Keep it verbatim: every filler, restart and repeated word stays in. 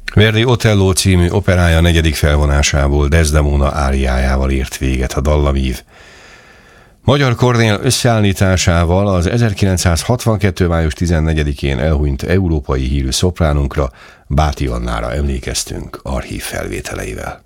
Verdi Otello című operája negyedik felvonásából Desdemona áriájával ért véget a dallamív. Magyar Kornél összeállításával az ezerkilencszázhatvankettő. május tizennegyedikén elhunyt európai hírű szopránunkra, Báti Annára emlékeztünk archív felvételeivel.